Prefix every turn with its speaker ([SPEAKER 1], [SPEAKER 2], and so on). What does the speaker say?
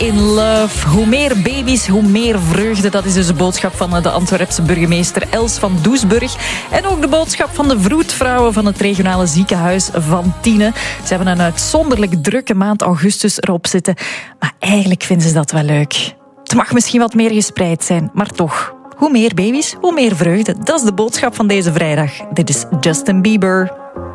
[SPEAKER 1] in love. Hoe meer baby's, hoe meer vreugde. Dat is dus de boodschap van de Antwerpse burgemeester Els van Doesburg. En ook de boodschap van de vroedvrouwen van het regionale ziekenhuis van Tiene. Ze hebben een uitzonderlijk drukke maand augustus erop zitten. Maar eigenlijk vinden ze dat wel leuk. Het mag misschien wat meer gespreid zijn, maar toch. Hoe meer baby's, hoe meer vreugde. Dat is de boodschap van deze vrijdag. Dit is Justin Bieber.